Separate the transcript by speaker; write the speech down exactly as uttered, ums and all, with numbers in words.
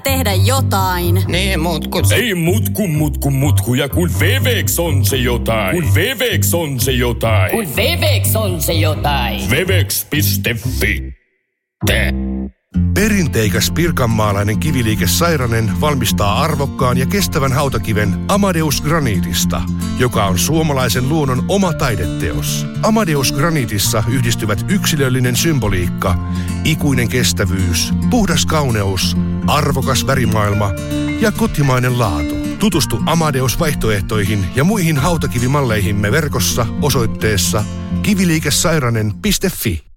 Speaker 1: tehdä jotain.
Speaker 2: Niin, mut kun...
Speaker 3: Ei mutku, mutku, mutku. Ja kun Vevex on se jotain. Kun Vevex on se jotain.
Speaker 4: Kun Vevex on se jotain.
Speaker 3: Vevex piste fi.
Speaker 2: Te.
Speaker 5: Perinteikäs pirkanmaalainen kiviliike Sairanen valmistaa arvokkaan ja kestävän hautakiven Amadeus Granitista, joka on suomalaisen luonnon oma taideteos. Amadeus Granitissa yhdistyvät yksilöllinen symboliikka, ikuinen kestävyys, puhdas kauneus, arvokas värimaailma ja kotimainen laatu. Tutustu Amadeus-vaihtoehtoihin ja muihin hautakivimalleihimme verkossa osoitteessa kiviliikesairanen piste fi.